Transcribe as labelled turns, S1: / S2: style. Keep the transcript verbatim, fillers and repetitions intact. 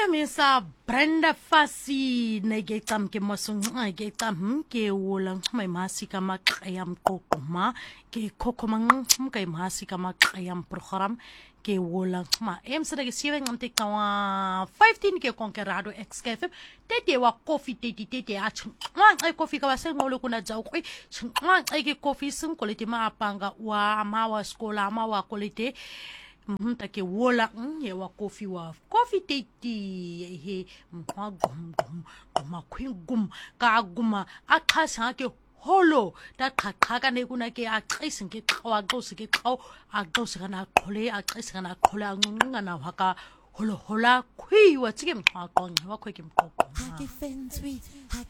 S1: Misa Brenda Fassi Negetam ke masung getam ke wulang may masika makayam kokoma ke kokomang kay masika makayam program ke wulang ma em sa nagsiwang ang tikawa fifteen ke konkerado X K F tete wa coffee tete tete a chang ay coffee ka wasel ngolo kuna jaw ko chang ay ke coffee sung kolite maapanga wa amawa skola amawa kolite Mtake wola ye wa kofi wa kofi teti he mwa gum gum gum queen gum ka guma akhasa ke holo da qhaqha ne kuna ke aqisa ke qawa qosi ke qaw aqosi kana qhole aqisa kana qhola nqunqa na haka holo hola khwi wa tsike mwa qong wa khwe ke mqoqo